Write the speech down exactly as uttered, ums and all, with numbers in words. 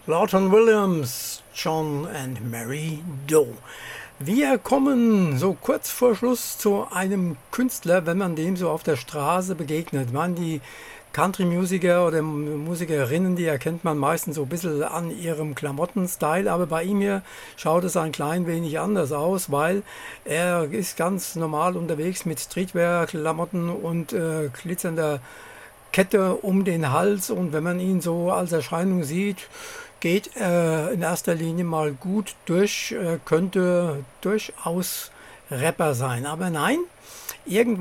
Lawton Williams, John and Mary Doe. Wir kommen so kurz vor Schluss zu einem Künstler, wenn man dem so auf der Straße begegnet. Man, die Country-Musiker oder Musikerinnen, die erkennt man meistens so ein bisschen an ihrem Klamottenstyle, aber bei ihm hier schaut es ein klein wenig anders aus, weil er ist ganz normal unterwegs mit Streetwear-Klamotten und äh, glitzernder Kette um den Hals, und wenn man ihn so als Erscheinung sieht, geht er in erster Linie mal gut durch, äh, könnte durchaus Rapper sein. Aber nein, irgendwann